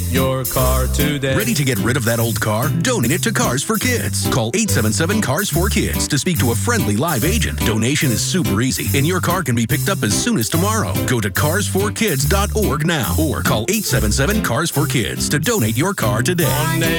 your car today. Ready to get rid of that old car? Donate it to Cars for Kids. Call 877-CARS-4-KIDS to speak to a friendly live agent. Donation is super easy, and your car can be picked up as soon as tomorrow. Go to carsforkids.org now or call 877-CARS-4-KIDS to donate your car today. One day